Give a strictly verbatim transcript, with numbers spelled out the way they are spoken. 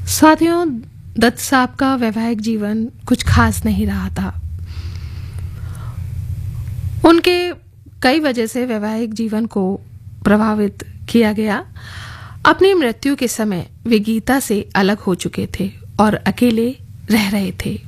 साथियों, दत्त साहब का वैवाहिक जीवन कुछ खास नहीं रहा था। उनके कई वजह से वैवाहिक जीवन को प्रभावित किया गया। अपनी मृत्यु के समय वे गीता से अलग हो चुके थे और अकेले रह रहे थे।